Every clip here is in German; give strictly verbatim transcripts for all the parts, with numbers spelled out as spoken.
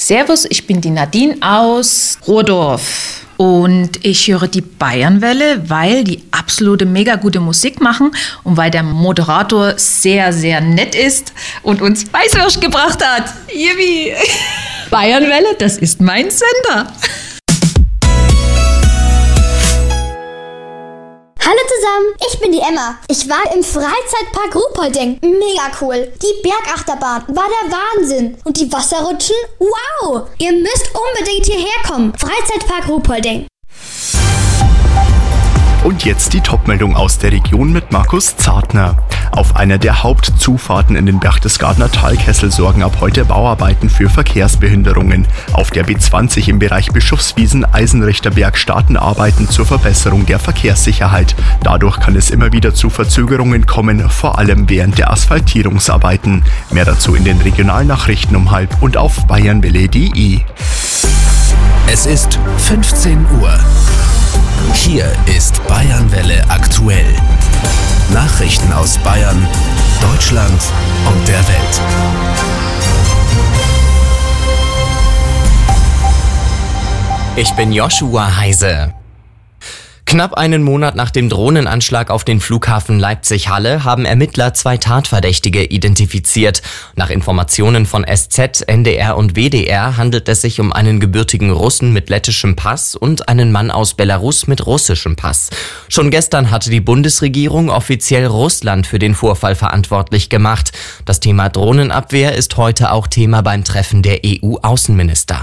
Servus, ich bin die Nadine aus Rohrdorf und ich höre die Bayernwelle, weil die absolute mega gute Musik machen und weil der Moderator sehr, sehr nett ist und uns Weißwürst gebracht hat. Yippie! Bayernwelle, das ist mein Sender. Hallo zusammen, ich bin die Emma. Ich war im Freizeitpark Ruhpolding. Mega cool. Die Bergachterbahn war der Wahnsinn. Und die Wasserrutschen? Wow! Ihr müsst unbedingt hierher kommen. Freizeitpark Ruhpolding. Und jetzt die Topmeldung aus der Region mit Markus Zartner. Auf einer der Hauptzufahrten in den Berchtesgadener Talkessel sorgen ab heute Bauarbeiten für Verkehrsbehinderungen. Auf der B zwanzig im Bereich Bischofswiesen-Eisenrichterberg starten Arbeiten zur Verbesserung der Verkehrssicherheit. Dadurch kann es immer wieder zu Verzögerungen kommen, vor allem während der Asphaltierungsarbeiten. Mehr dazu in den Regionalnachrichten um halb und auf bayernwelle punkt de. Es ist fünfzehn Uhr. Hier ist Bayernwelle aktuell. Nachrichten aus Bayern, Deutschland und der Welt. Ich bin Joshua Heise. Knapp einen Monat nach dem Drohnenanschlag auf den Flughafen Leipzig-Halle haben Ermittler zwei Tatverdächtige identifiziert. Nach Informationen von S Z, N D R und W D R handelt es sich um einen gebürtigen Russen mit lettischem Pass und einen Mann aus Belarus mit russischem Pass. Schon gestern hatte die Bundesregierung offiziell Russland für den Vorfall verantwortlich gemacht. Das Thema Drohnenabwehr ist heute auch Thema beim Treffen der E U-Außenminister.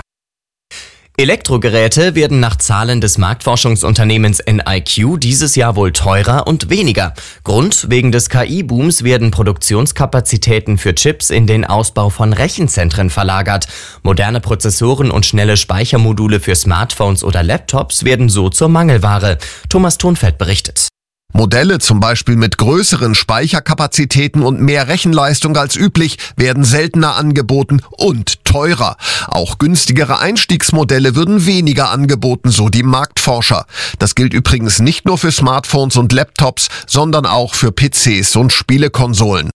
Elektrogeräte werden nach Zahlen des Marktforschungsunternehmens N I Q dieses Jahr wohl teurer und weniger. Grund: wegen des K I-Booms werden Produktionskapazitäten für Chips in den Ausbau von Rechenzentren verlagert. Moderne Prozessoren und schnelle Speichermodule für Smartphones oder Laptops werden so zur Mangelware. Thomas Thonfeld berichtet. Modelle zum Beispiel mit größeren Speicherkapazitäten und mehr Rechenleistung als üblich werden seltener angeboten und teurer. Auch günstigere Einstiegsmodelle würden weniger angeboten, so die Marktforscher. Das gilt übrigens nicht nur für Smartphones und Laptops, sondern auch für P Cs und Spielekonsolen.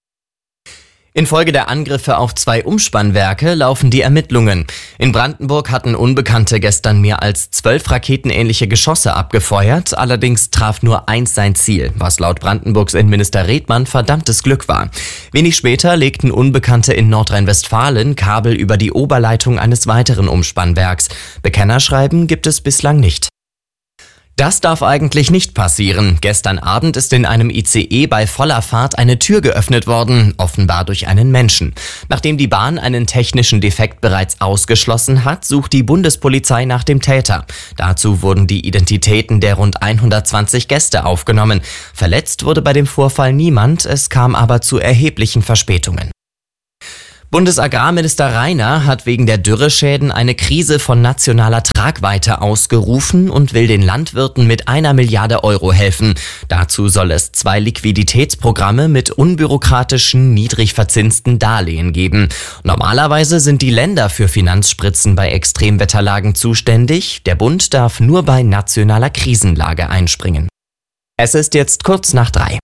Infolge der Angriffe auf zwei Umspannwerke laufen die Ermittlungen. In Brandenburg hatten Unbekannte gestern mehr als zwölf raketenähnliche Geschosse abgefeuert, allerdings traf nur eins sein Ziel, was laut Brandenburgs Innenminister Redmann verdammtes Glück war. Wenig später legten Unbekannte in Nordrhein-Westfalen Kabel über die Oberleitung eines weiteren Umspannwerks. Bekennerschreiben gibt es bislang nicht. Das darf eigentlich nicht passieren. Gestern Abend ist in einem I C E bei voller Fahrt eine Tür geöffnet worden, offenbar durch einen Menschen. Nachdem die Bahn einen technischen Defekt bereits ausgeschlossen hat, sucht die Bundespolizei nach dem Täter. Dazu wurden die Identitäten der rund hundertzwanzig Gäste aufgenommen. Verletzt wurde bei dem Vorfall niemand, es kam aber zu erheblichen Verspätungen. Bundesagrarminister Rainer hat wegen der Dürreschäden eine Krise von nationaler Tragweite ausgerufen und will den Landwirten mit einer Milliarde Euro helfen. Dazu soll es zwei Liquiditätsprogramme mit unbürokratischen, niedrig verzinsten Darlehen geben. Normalerweise sind die Länder für Finanzspritzen bei Extremwetterlagen zuständig. Der Bund darf nur bei nationaler Krisenlage einspringen. Es ist jetzt kurz nach drei.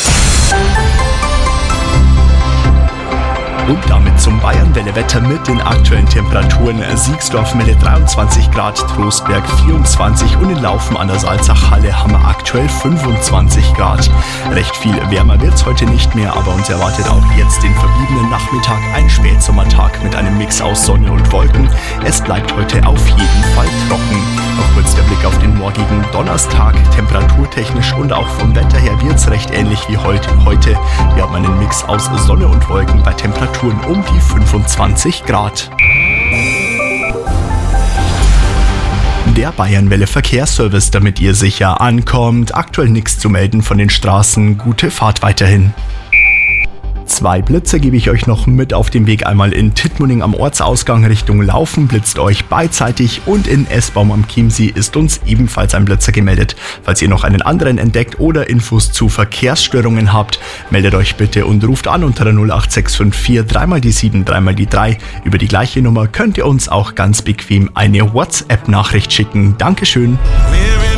Und damit zum Bayernwelle-Wetter mit den aktuellen Temperaturen. Siegsdorf meldet dreiundzwanzig Grad, Trostberg vierundzwanzig und in Laufen an der Salzach-Halle haben wir aktuell fünfundzwanzig Grad. Recht viel wärmer wird's heute nicht mehr, aber uns erwartet auch jetzt den verbliebenen Nachmittag ein Spätsommertag mit einem Mix aus Sonne und Wolken. Es bleibt heute auf jeden Fall trocken. Noch kurz der Blick auf den morgigen Donnerstag. Temperaturtechnisch und auch vom Wetter her wird's recht ähnlich wie heute. Wir haben einen Mix aus Sonne und Wolken bei Temperaturen um die fünfundzwanzig Grad. Der Bayernwelle Verkehrsservice, damit ihr sicher ankommt. Aktuell nichts zu melden von den Straßen. Gute Fahrt weiterhin. Zwei Blitze gebe ich euch noch mit auf dem Weg. Einmal in Tittmoning am Ortsausgang Richtung Laufen blitzt euch beidseitig und in Esbaum am Chiemsee ist uns ebenfalls ein Blitzer gemeldet. Falls ihr noch einen anderen entdeckt oder Infos zu Verkehrsstörungen habt, meldet euch bitte und ruft an unter der null acht sechs fünf vier drei mal die sieben drei mal die drei. Über die gleiche Nummer könnt ihr uns auch ganz bequem eine WhatsApp-Nachricht schicken. Dankeschön.